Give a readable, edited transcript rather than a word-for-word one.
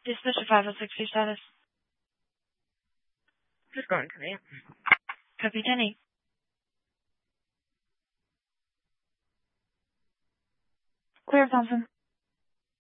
Dispatcher 506 your status. Just going to me. Copy, Jenny. Clear, Thompson.